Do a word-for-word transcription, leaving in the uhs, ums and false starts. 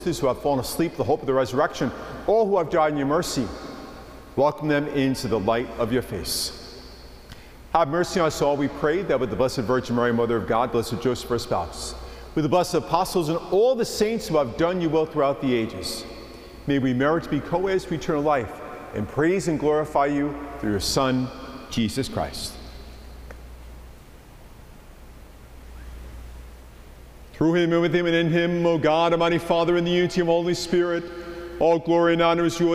who have fallen asleep, the hope of the resurrection, all who have died in your mercy, welcome them into the light of your face. Have mercy on us all, we pray, that with the Blessed Virgin Mary, Mother of God, Blessed Joseph, her spouse, with the blessed apostles and all the saints who have done your will throughout the ages, may we merit to be co-heirs to eternal life and praise and glorify you through your Son, Jesus Christ. Through him and with him and in him, O God, Almighty Father, in the unity of the Holy Spirit, all glory and honor is yours.